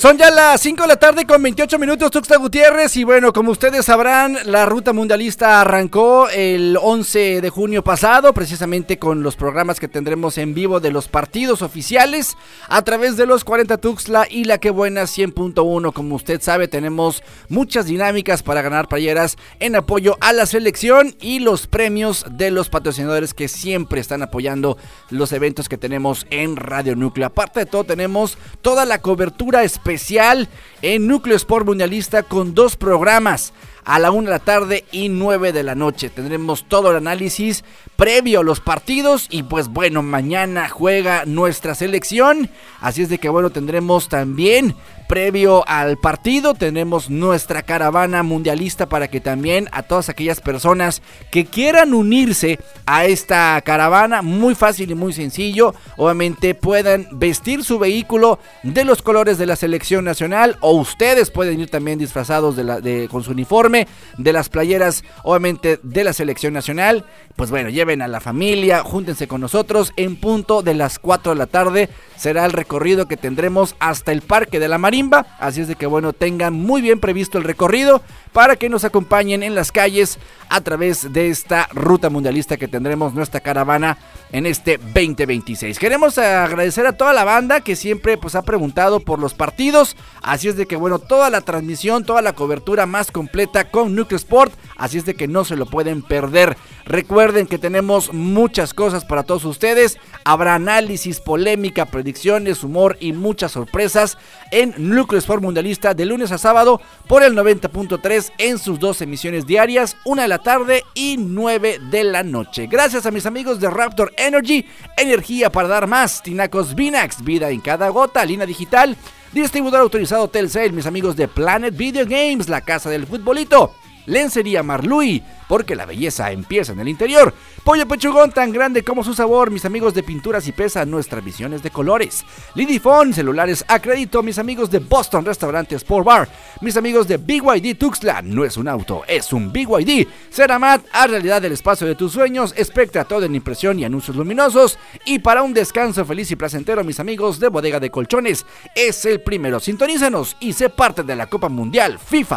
Son ya las 5 de la tarde con 28 minutos, Tuxtla Gutiérrez, y bueno, como ustedes sabrán, la ruta mundialista arrancó el 11 de junio pasado, precisamente con los programas que tendremos en vivo de los partidos oficiales a través de los 40 Tuxtla y la Que Buena 100.1. Como usted sabe, tenemos muchas dinámicas para ganar playeras en apoyo a la selección y los premios de los patrocinadores que siempre están apoyando los eventos que tenemos en Radio Núcleo. Aparte de todo, tenemos toda la cobertura especial en Núcleo Sport Mundialista con 2 programas. A la 1 de la tarde y 9 de la noche tendremos todo el análisis previo a los partidos. Y pues bueno, mañana juega nuestra selección, así es de que bueno, tendremos también previo al partido, tenemos nuestra caravana mundialista para que también a todas aquellas personas que quieran unirse a esta caravana, muy fácil y muy sencillo, obviamente puedan vestir su vehículo de los colores de la selección nacional, o ustedes pueden ir también disfrazados con su uniforme de las playeras, obviamente de la selección nacional. Pues bueno, lleven a la familia, júntense con nosotros. En punto de las 4 de la tarde será el recorrido que tendremos hasta el Parque de la Marimba, así es de que bueno, tengan muy bien previsto el recorrido para que nos acompañen en las calles a través de esta ruta mundialista que tendremos nuestra caravana en este 2026. Queremos agradecer a toda la banda que siempre pues ha preguntado por los partidos, así es de que bueno, toda la transmisión, toda la cobertura más completa con Núcleo Sport, así es de que no se lo pueden perder. Recuerden que tenemos muchas cosas para todos ustedes, habrá análisis, polémica, predicciones, humor y muchas sorpresas en Núcleo Sport Mundialista de lunes a sábado por el 90.3 en sus 2 emisiones diarias, 1 de la tarde y 9 de la noche. Gracias a mis amigos de Raptor Energy, energía para dar más, Tinacos Vinax, vida en cada gota, línea digital, distribuidor autorizado Telcel, mis amigos de Planet Video Games, la casa del futbolito, Lencería Marlui, porque la belleza empieza en el interior. Pollo Pechugón, tan grande como su sabor, mis amigos de Pinturas y Pesa, nuestras visiones de colores. Lidifone, celulares a crédito, mis amigos de Boston Restaurante Sport Bar, mis amigos de BYD Tuxtla, no es un auto, es un BYD. Ceramat, a realidad el espacio de tus sueños, Spectra, todo en impresión y anuncios luminosos. Y para un descanso feliz y placentero, mis amigos de Bodega de Colchones, es el primero. Sintonízanos y sé parte de la Copa Mundial FIFA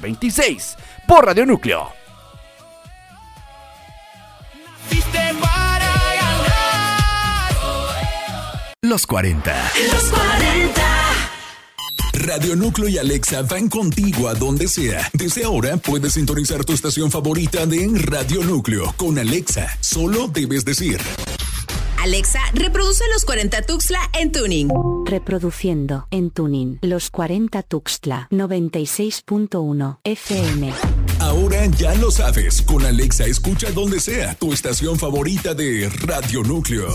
2026 por Radio Núcleo. Los 40. Los 40. Radio Núcleo y Alexa van contigo a donde sea. Desde ahora puedes sintonizar tu estación favorita de Radio Núcleo con Alexa. Solo debes decir: Alexa, reproduce Los 40 Tuxtla en tuning. Reproduciendo en tuning Los 40 Tuxtla 96.1 FM. Ahora ya lo sabes, con Alexa escucha donde sea tu estación favorita de Radio Núcleo.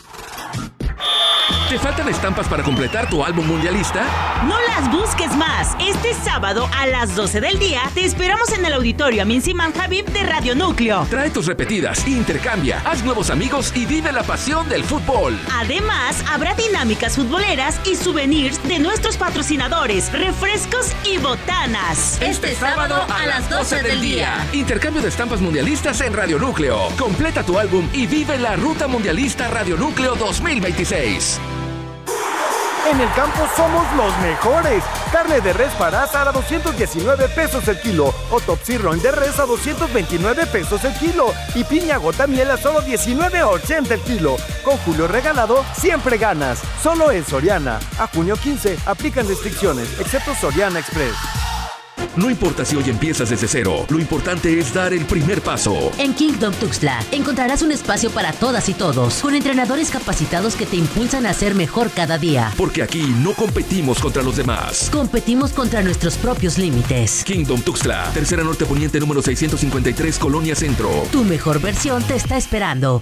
¿Te faltan estampas para completar tu álbum mundialista? No las busques más. Este sábado a las 12 del día te esperamos en el auditorio Amin Siman Habib de Radio Núcleo. Trae tus repetidas, intercambia, haz nuevos amigos y vive la pasión del fútbol. Además, habrá dinámicas futboleras y souvenirs de nuestros patrocinadores, refrescos y botanas. Este sábado a las 12 del día. Intercambio de estampas mundialistas en Radio Núcleo. Completa tu álbum y vive la ruta mundialista Radio Núcleo 2026. En el campo somos los mejores. Carne de res para asar a 219 pesos el kilo. O top sirloin de res a 229 pesos el kilo. Y piña gota miel a solo 19.80 el kilo. Con Julio Regalado siempre ganas. Solo en Soriana. A junio 15 aplican restricciones, excepto Soriana Express. No importa si hoy empiezas desde cero, lo importante es dar el primer paso. En Kingdom Tuxtla encontrarás un espacio para todas y todos, con entrenadores capacitados que te impulsan a ser mejor cada día. Porque aquí no competimos contra los demás. Competimos contra nuestros propios límites. Kingdom Tuxtla, Tercera Norte Poniente número 653, Colonia Centro. Tu mejor versión te está esperando.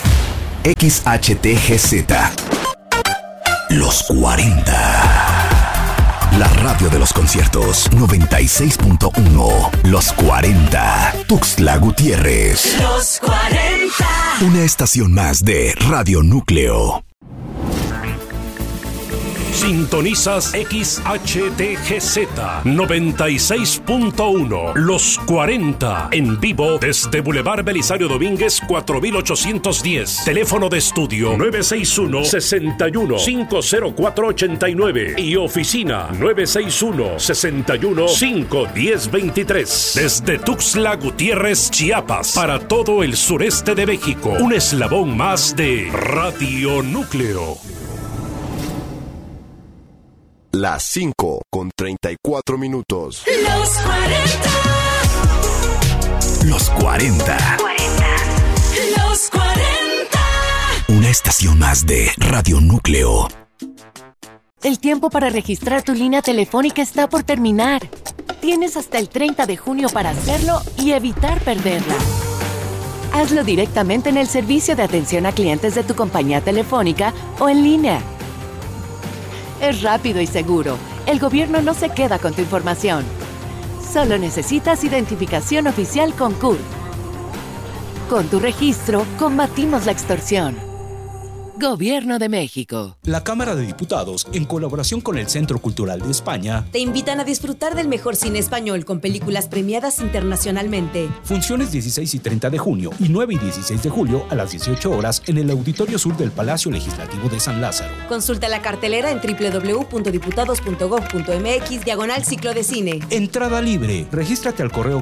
XHTGZ. Los 40. La radio de los conciertos 96.1. Los 40. Tuxtla Gutiérrez. Los 40. Una estación más de Radio Núcleo. Sintonizas XHTGZ 96.1 Los 40 en vivo desde Boulevard Belisario Domínguez 4810. Teléfono de estudio 961-61-50489 y oficina 961-61-51023. Desde Tuxtla Gutiérrez, Chiapas, para todo el sureste de México. Un eslabón más de Radio Núcleo. Las 5:34. Los 40. Los 40. Los 40. Una estación más de Radio Núcleo. El tiempo para registrar tu línea telefónica está por terminar. Tienes hasta el 30 de junio para hacerlo y evitar perderla. Hazlo directamente en el servicio de atención a clientes de tu compañía telefónica o en línea. Es rápido y seguro. El gobierno no se queda con tu información. Solo necesitas identificación oficial con CURP. Con tu registro, combatimos la extorsión. Gobierno de México. La Cámara de Diputados, en colaboración con el Centro Cultural de España, te invitan a disfrutar del mejor cine español con películas premiadas internacionalmente. Funciones 16 y 30 de junio y 9 y 16 de julio a las 18 horas en el Auditorio Sur del Palacio Legislativo de San Lázaro. Consulta la cartelera en www.diputados.gov.mx/ciclo de cine. Entrada libre. Regístrate al correo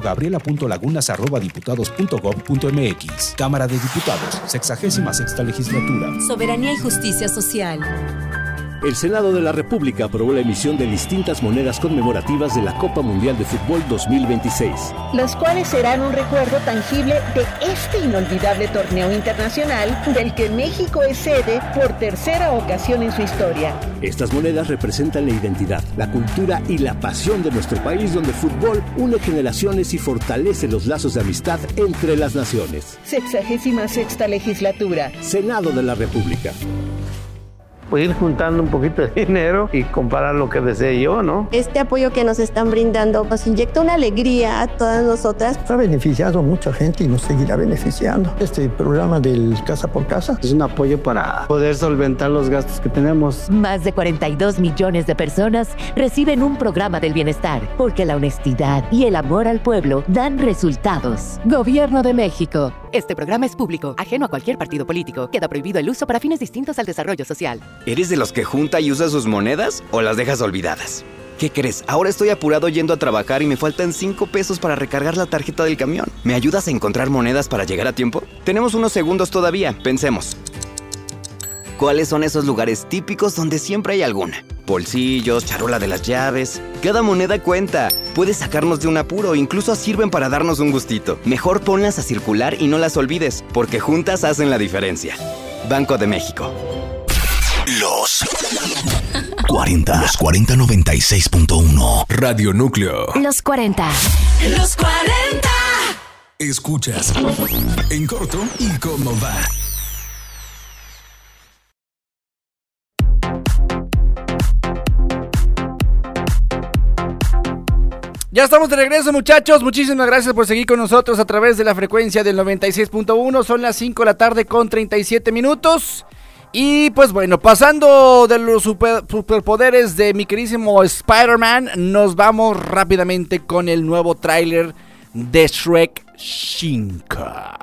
gabriela.lagunas@diputados.gov.mx. Cámara de Diputados, 66ª legislatura. Soberanía y justicia social. El Senado de la República aprobó la emisión de distintas monedas conmemorativas de la Copa Mundial de Fútbol 2026. Los cuales serán un recuerdo tangible de este inolvidable torneo internacional del que México es sede por tercera ocasión en su historia. Estas monedas representan la identidad, la cultura y la pasión de nuestro país, donde el fútbol une generaciones y fortalece los lazos de amistad entre las naciones. 66ª legislatura. Senado de la República. Pues ir juntando un poquito de dinero y comprar lo que desee yo, ¿no? Este apoyo que nos están brindando nos inyecta una alegría a todas nosotras. Ha beneficiado a mucha gente y nos seguirá beneficiando. Este programa del Casa por Casa es un apoyo para poder solventar los gastos que tenemos. Más de 42 millones de personas reciben un programa del bienestar, porque la honestidad y el amor al pueblo dan resultados. Gobierno de México. Este programa es público, ajeno a cualquier partido político. Queda prohibido el uso para fines distintos al desarrollo social. ¿Eres de los que junta y usa sus monedas o las dejas olvidadas? ¿Qué crees? Ahora estoy apurado yendo a trabajar y me faltan 5 pesos para recargar la tarjeta del camión. ¿Me ayudas a encontrar monedas para llegar a tiempo? Tenemos unos segundos todavía, pensemos. ¿Cuáles son esos lugares típicos donde siempre hay alguna? Bolsillos, charola de las llaves. Cada moneda cuenta. Puedes sacarnos de un apuro, incluso sirven para darnos un gustito. Mejor ponlas a circular y no las olvides, porque juntas hacen la diferencia. Banco de México. Los 40. Los 40 96.1. Radio Núcleo. Los 40. Los 40. Escuchas En Corto y Cómo Va. Ya estamos de regreso, muchachos. Muchísimas gracias por seguir con nosotros a través de la frecuencia del 96.1. Son las 5 de la tarde con 37 minutos. Y pues bueno, pasando de los superpoderes de mi queridísimo Spider-Man, nos vamos rápidamente con el nuevo tráiler de Shrek 5.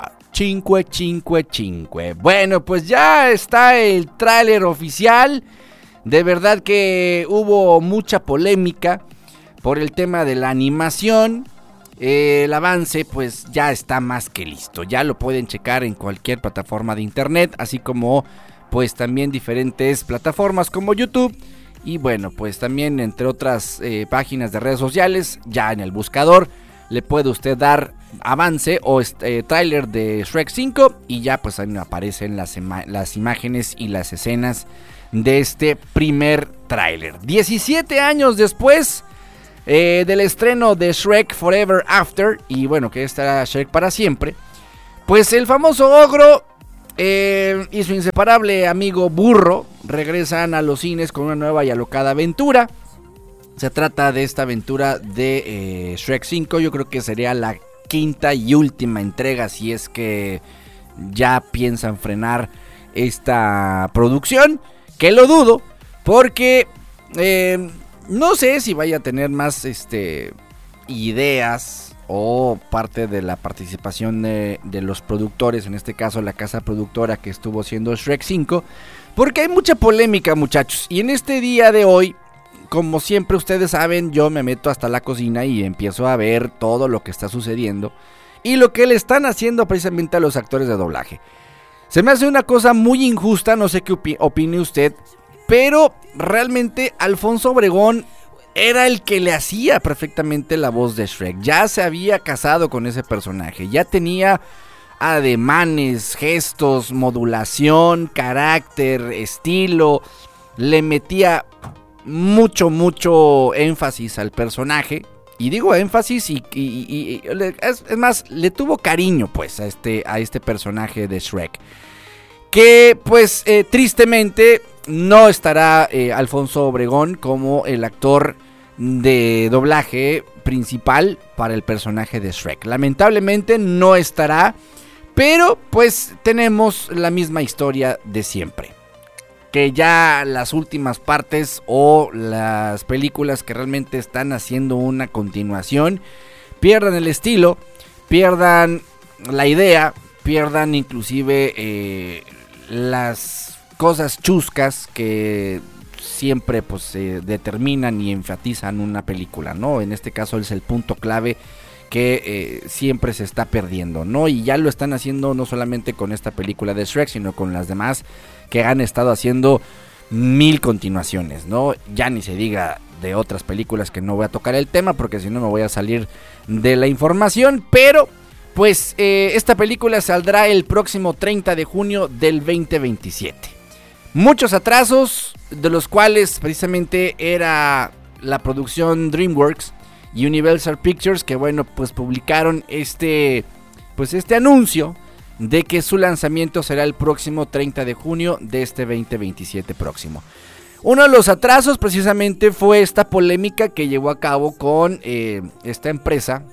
Bueno, pues ya está el tráiler oficial. De verdad que hubo mucha polémica por el tema de la animación. El avance pues ya está más que listo. Ya lo pueden checar en cualquier plataforma de internet, así como pues también diferentes plataformas como YouTube. Y bueno, pues también entre otras páginas de redes sociales. Ya en el buscador le puede usted dar avance o tráiler de Shrek 5. Y ya pues ahí aparecen las imágenes y las escenas de este primer tráiler. 17 años después del estreno de Shrek Forever After, y bueno, que estará Shrek para siempre, pues el famoso ogro y su inseparable amigo Burro regresan a los cines con una nueva y alocada aventura. Se trata de esta aventura de Shrek 5. Yo creo que sería la quinta y última entrega, si es que ya piensan frenar esta producción, que lo dudo, porque No sé si vaya a tener más ideas o parte de la participación de los productores, en este caso la casa productora que estuvo haciendo Shrek 5, porque hay mucha polémica, muchachos, y en este día de hoy, como siempre ustedes saben, yo me meto hasta la cocina y empiezo a ver todo lo que está sucediendo y lo que le están haciendo precisamente a los actores de doblaje. Se me hace una cosa muy injusta, no sé qué opine usted, pero realmente Alfonso Obregón era el que le hacía perfectamente la voz de Shrek. Ya se había casado con ese personaje, ya tenía ademanes, gestos, modulación, carácter, estilo, le metía mucho énfasis al personaje. Y digo énfasis es más, le tuvo cariño pues a este personaje de Shrek. Que pues tristemente no estará Alfonso Obregón como el actor de doblaje principal para el personaje de Shrek. Lamentablemente no estará, pero pues tenemos la misma historia de siempre. Que ya las últimas partes o las películas que realmente están haciendo una continuación pierdan el estilo, pierdan la idea, pierdan inclusive las cosas chuscas que siempre pues determinan y enfatizan una película, ¿no? En este caso es el punto clave que siempre se está perdiendo, ¿no? Y ya lo están haciendo no solamente con esta película de Shrek, sino con las demás que han estado haciendo 1000 continuaciones, ¿no? Ya ni se diga de otras películas que no voy a tocar el tema porque si no me voy a salir de la información, pero pues esta película saldrá el próximo 30 de junio del 2027. Muchos atrasos, de los cuales precisamente era la producción DreamWorks y Universal Pictures, que bueno, pues publicaron este anuncio de que su lanzamiento será el próximo 30 de junio de este 2027 próximo. Uno de los atrasos precisamente fue esta polémica que llevó a cabo con esta empresa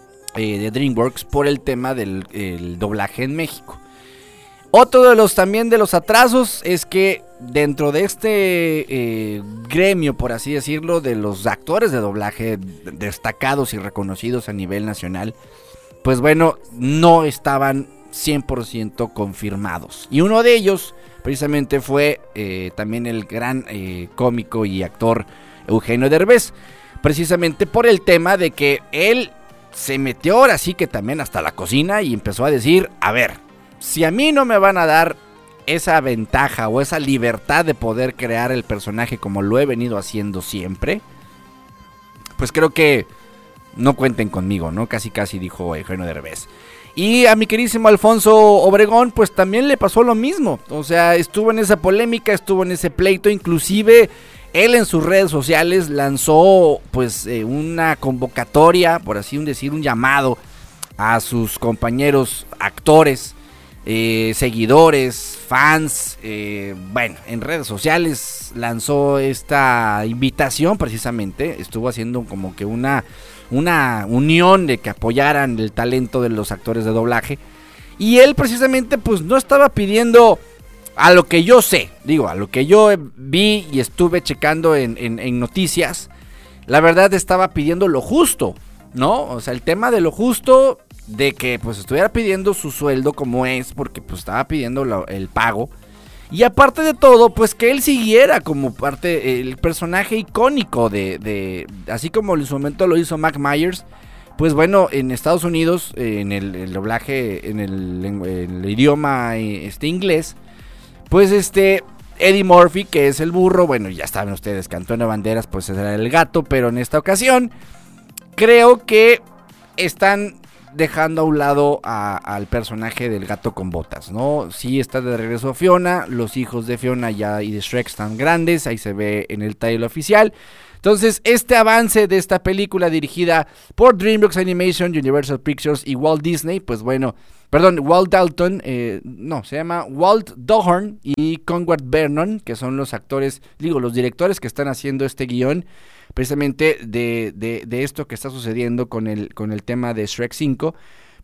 de DreamWorks por el tema del doblaje en México. Otro de los atrasos es que dentro de este gremio, por así decirlo, de los actores de doblaje destacados y reconocidos a nivel nacional, pues bueno, no estaban 100% confirmados. Y uno de ellos precisamente fue también el gran cómico y actor Eugenio Derbez, precisamente por el tema de que él se metió ahora sí que también hasta la cocina y empezó a decir, a ver, si a mí no me van a dar esa ventaja o esa libertad de poder crear el personaje como lo he venido haciendo siempre, pues creo que no cuenten conmigo, ¿no? Casi dijo Eugenio Derbez. Y a mi queridísimo Alfonso Obregón pues también le pasó lo mismo. O sea, estuvo en esa polémica, estuvo en ese pleito, inclusive él en sus redes sociales lanzó pues una convocatoria, por así decir, un llamado a sus compañeros actores, seguidores, fans, bueno, en redes sociales lanzó esta invitación precisamente, estuvo haciendo como que una unión de que apoyaran el talento de los actores de doblaje, y él precisamente pues no estaba pidiendo, a lo que yo sé, a lo que yo vi y estuve checando en noticias, la verdad estaba pidiendo lo justo, ¿no? O sea, el tema de lo justo, de que pues estuviera pidiendo su sueldo como es, porque pues estaba pidiendo el pago, y aparte de todo, pues que él siguiera como parte, el personaje icónico de así como en su momento lo hizo Mike Myers, pues bueno, en Estados Unidos, en el doblaje, en el idioma inglés, pues Eddie Murphy, que es el burro, bueno, ya saben ustedes que Antonio Banderas pues era el gato, pero en esta ocasión creo que están dejando a un lado al personaje del gato con botas, ¿no? Sí está de regreso Fiona, los hijos de Fiona ya y de Shrek están grandes, ahí se ve en el trailer oficial. Entonces, este avance de esta película dirigida por DreamWorks Animation, Universal Pictures y Walt Disney, pues bueno, Walt Dalton, se llama Walt Dohorn y Conrad Vernon, que son los actores, los directores que están haciendo este guión, precisamente de esto que está sucediendo con el tema de Shrek 5,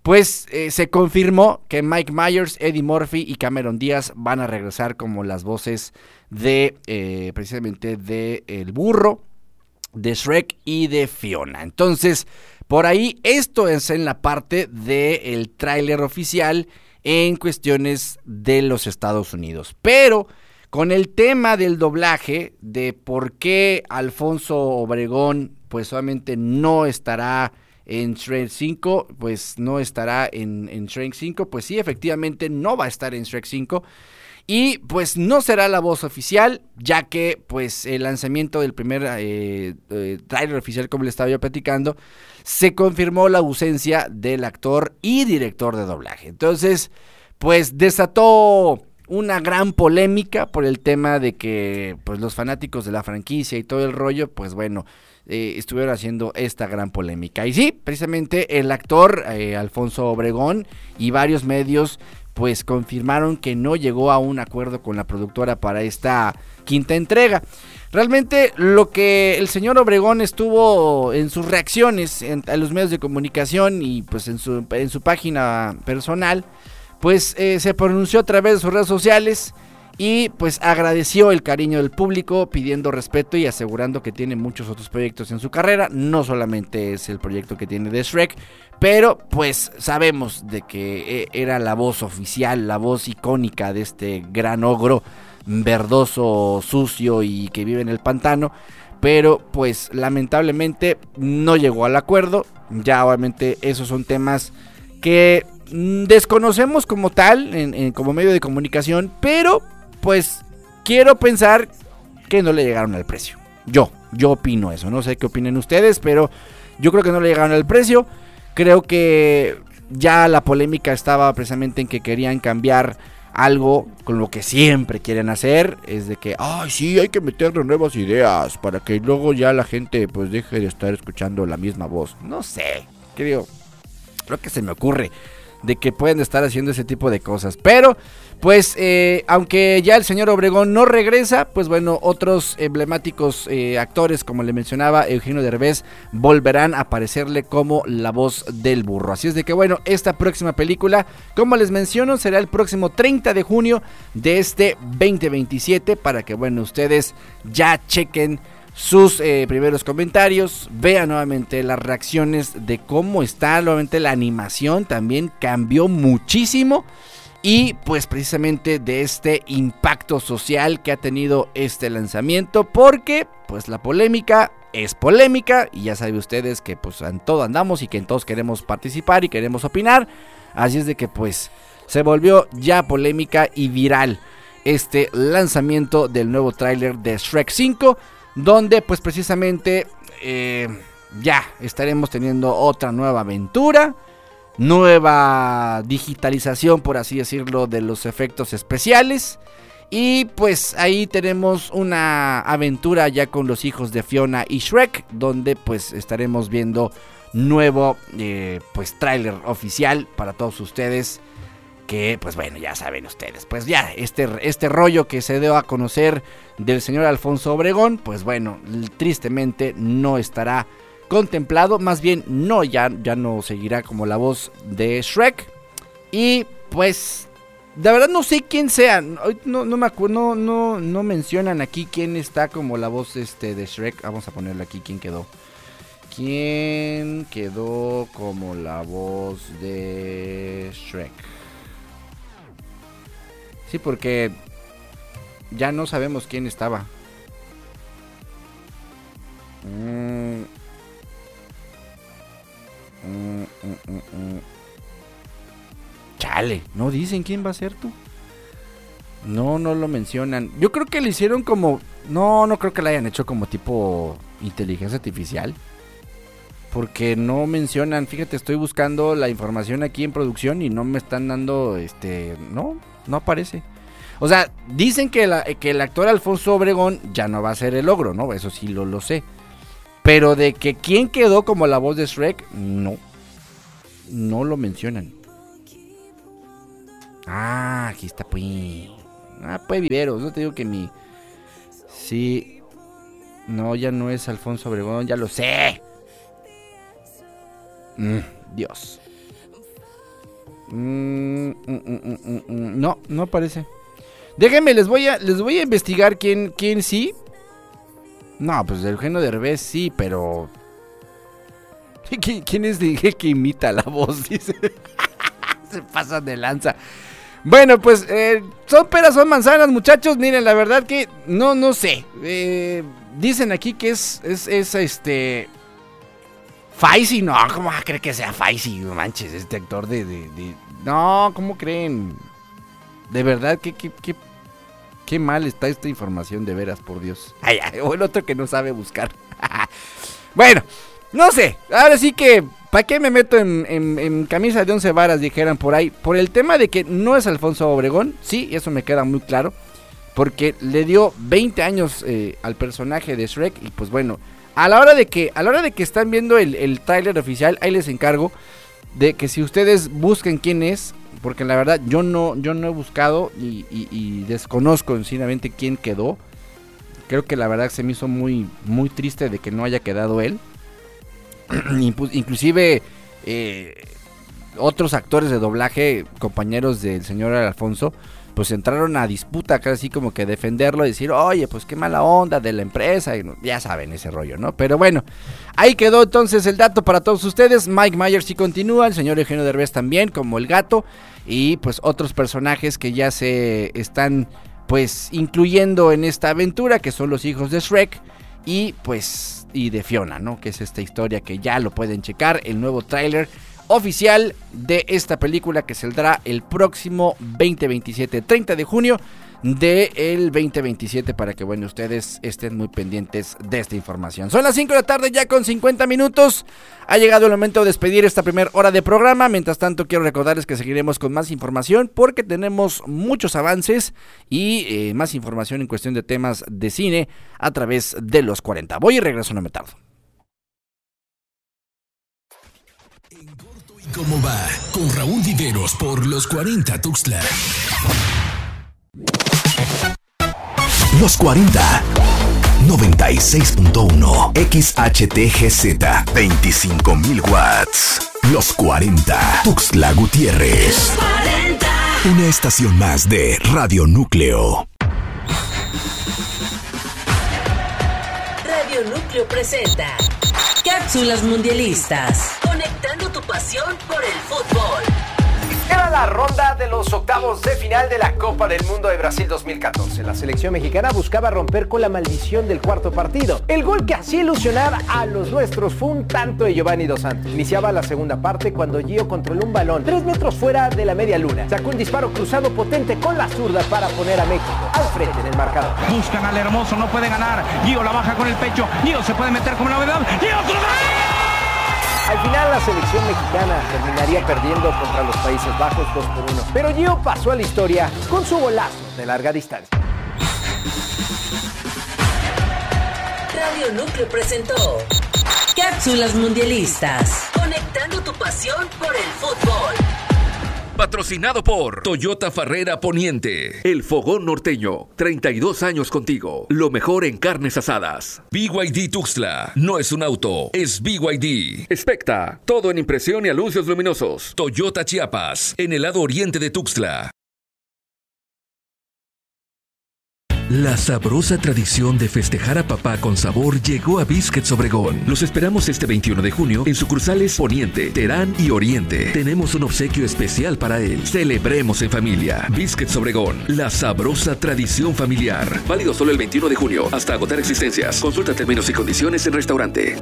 pues se confirmó que Mike Myers, Eddie Murphy y Cameron Díaz van a regresar como las voces de precisamente de El Burro, de Shrek y de Fiona. Entonces, por ahí esto es en la parte del tráiler oficial en cuestiones de los Estados Unidos. Pero con el tema del doblaje, de por qué Alfonso Obregón pues solamente no estará en Shrek 5, pues no estará en Shrek 5, pues sí, efectivamente no va a estar en Shrek 5. Y pues no será la voz oficial, ya que pues el lanzamiento del primer tráiler oficial, como le estaba yo platicando, se confirmó la ausencia del actor y director de doblaje. Entonces, pues desató una gran polémica por el tema de que pues los fanáticos de la franquicia y todo el rollo, pues bueno, estuvieron haciendo esta gran polémica. Y sí, precisamente el actor Alfonso Obregón y varios medios pues confirmaron que no llegó a un acuerdo con la productora para esta quinta entrega. Realmente lo que el señor Obregón estuvo en sus reacciones a los medios de comunicación y pues en su página personal, pues se pronunció a través de sus redes sociales y pues agradeció el cariño del público, pidiendo respeto y asegurando que tiene muchos otros proyectos en su carrera. No solamente es el proyecto que tiene de Shrek, pero pues sabemos de que era la voz oficial, la voz icónica de este gran ogro verdoso, sucio y que vive en el pantano. Pero pues lamentablemente no llegó al acuerdo. Ya obviamente esos son temas que desconocemos como tal, como medio de comunicación, pero pues quiero pensar que no le llegaron al precio. Yo opino eso, no sé qué opinen ustedes, pero yo creo que no le llegaron al precio. Creo que ya la polémica estaba precisamente en que querían cambiar algo con lo que siempre quieren hacer, es de que, ay sí, hay que meterle nuevas ideas para que luego ya la gente pues deje de estar escuchando la misma voz. No sé, creo que se me ocurre de que pueden estar haciendo ese tipo de cosas, pero pues aunque ya el señor Obregón no regresa, pues bueno, otros emblemáticos actores, como le mencionaba, Eugenio Derbez, volverán a aparecerle como la voz del burro. Así es de que bueno, esta próxima película, como les menciono, será el próximo 30 de junio de este 2027, para que bueno, ustedes ya chequen sus primeros comentarios, vean nuevamente las reacciones de cómo está. Nuevamente la animación también cambió muchísimo, y pues precisamente de este impacto social que ha tenido este lanzamiento, porque pues la polémica es polémica y ya saben ustedes que pues en todo andamos y que en todos queremos participar y queremos opinar. Así es de que pues se volvió ya polémica y viral este lanzamiento del nuevo tráiler de Shrek 5, donde pues precisamente ya estaremos teniendo otra nueva aventura, nueva digitalización, por así decirlo, de los efectos especiales. Y pues ahí tenemos una aventura ya con los hijos de Fiona y Shrek, donde pues estaremos viendo nuevo pues tráiler oficial para todos ustedes, que pues bueno, ya saben ustedes, pues ya este rollo que se dio a conocer del señor Alfonso Obregón, pues bueno, tristemente no estará contemplado, más bien no, ya no seguirá como la voz de Shrek. Y pues de verdad no sé quién sea, no me acuerdo, no mencionan aquí quién está como la voz de Shrek. Vamos a ponerle aquí quién quedó como la voz de Shrek. Sí, porque ya no sabemos quién estaba. Chale, no dicen quién va a ser tú. No lo mencionan. Yo creo que le hicieron como... No creo que la hayan hecho como tipo inteligencia artificial, porque no mencionan. Fíjate, estoy buscando la información aquí en producción y no me están dando no aparece. O sea, dicen que el actor Alfonso Obregón ya no va a ser el ogro, ¿no? Eso sí lo sé. Pero de que quién quedó como la voz de Shrek, no lo mencionan. Ah, aquí está, pues. Pues Viveros, no te digo que mi... Sí. No, ya no es Alfonso Obregón, ya lo sé. Dios. No aparece. Déjenme, les voy a investigar quién sí. No, pues Eugenio Derbez sí, pero... ¿Quién es el que imita la voz? Dice. Se pasan de lanza. Bueno, pues son peras, son manzanas, muchachos. Miren, la verdad que no sé. Dicen aquí que es Faisy. No, ¿cómo va a creer que sea Faisy? No manches, este actor de... No, ¿cómo creen? De verdad, qué mal está esta información, de veras, por Dios. Ay, o el otro que no sabe buscar. Bueno, no sé. Ahora sí que, ¿para qué me meto en camisa de 11 varas? Dijeran por ahí. Por el tema de que no es Alfonso Obregón. Sí, eso me queda muy claro. Porque le dio 20 años al personaje de Shrek. Y pues bueno, a la hora de que están viendo el tráiler oficial, ahí les encargo de que si ustedes busquen quién es, porque la verdad yo no he buscado y desconozco sinceramente quién quedó. Creo que la verdad se me hizo muy, muy triste de que no haya quedado él. Inclusive otros actores de doblaje, compañeros del señor Alfonso, pues entraron a disputa, casi como que defenderlo y decir, oye, pues qué mala onda de la empresa, y ya saben ese rollo, ¿no? Pero bueno, ahí quedó entonces el dato para todos ustedes. Mike Myers sí continúa, el señor Eugenio Derbez también, como el gato, y pues otros personajes que ya se están pues incluyendo en esta aventura, que son los hijos de Shrek y pues y de Fiona, ¿no? Que es esta historia que ya lo pueden checar, el nuevo tráiler oficial de esta película que saldrá el próximo 2027, 30 de junio del 2027, para que bueno, ustedes estén muy pendientes de esta información. Son las 5 de la tarde ya con 50 minutos. Ha llegado el momento de despedir esta primera hora de programa. Mientras tanto, quiero recordarles que seguiremos con más información porque tenemos muchos avances y más información en cuestión de temas de cine a través de los 40. Voy y regreso, no me tardo. ¿Cómo va? Con Raúl Viveros por los 40 Tuxtla. Los 40 96.1 XHTGZ 25.000 watts. Los 40 Tuxtla Gutiérrez. Los 40. Una estación más de Radio Núcleo. Radio Núcleo presenta Cápsulas Mundialistas. Conectando tu pasión por el fútbol. Era la ronda de los octavos de final de la Copa del Mundo de Brasil 2014. La selección mexicana buscaba romper con la maldición del cuarto partido. El gol que hacía ilusionar a los nuestros fue un tanto de Giovanni Dos Santos. Iniciaba la segunda parte cuando Gio controló un balón 3 metros fuera de la media luna. Sacó un disparo cruzado potente con la zurda para poner a México al frente en el marcador. Buscan al Hermoso, no puede ganar. Gio la baja con el pecho. Gio se puede meter como novedad. ¡Y otro gol! Al final la selección mexicana terminaría perdiendo contra los Países Bajos 2-1. Pero Gio pasó a la historia con su golazo de larga distancia. Radio Núcleo presentó Cápsulas Mundialistas. Conectando tu pasión por el fútbol. Patrocinado por Toyota Farrera Poniente, El Fogón Norteño, 32 años contigo, lo mejor en carnes asadas. BYD Tuxtla, no es un auto, es BYD. Specta, todo en impresión y anuncios luminosos. Toyota Chiapas, en el lado oriente de Tuxtla. La sabrosa tradición de festejar a papá con sabor llegó a Biscuits Obregón. Los esperamos este 21 de junio en sucursales Poniente, Terán y Oriente. Tenemos un obsequio especial para él. Celebremos en familia. Biscuits Obregón, la sabrosa tradición familiar. Válido solo el 21 de junio hasta agotar existencias. Consulta términos y condiciones en restaurante.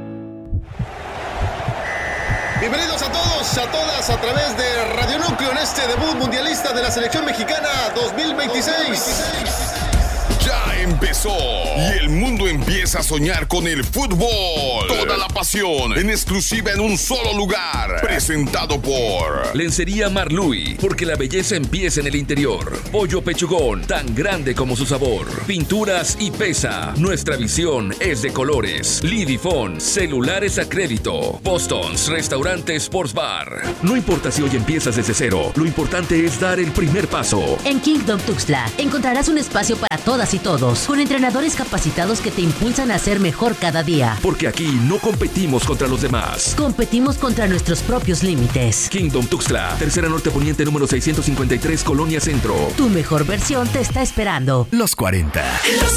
Bienvenidos a todos, a todas, a través de Radio Núcleo en este debut mundialista de la selección mexicana 2026. Ya empezó y el mundo empieza a soñar con el fútbol. Toda la pasión en exclusiva en un solo lugar. Presentado por Lencería Marluy, porque la belleza empieza en el interior. Pollo Pechugón, tan grande como su sabor. Pinturas y Pesa, nuestra visión es de colores. Lidifón, celulares a crédito. Boston's, restaurante Sports Bar. No importa si hoy empiezas desde cero, lo importante es dar el primer paso. En Kingdom Tuxtla encontrarás un espacio para todas y todos, resultados, con entrenadores capacitados que te impulsan a ser mejor cada día. Porque aquí no competimos contra los demás. Competimos contra nuestros propios límites. Kingdom Tuxtla, Tercera Norte Poniente número 653, Colonia Centro. Tu mejor versión te está esperando. Los 40.